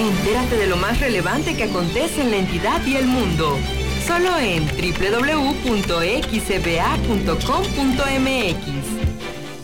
Entérate de lo más relevante que acontece en la entidad y el mundo. Solo en www.xcba.com.mx.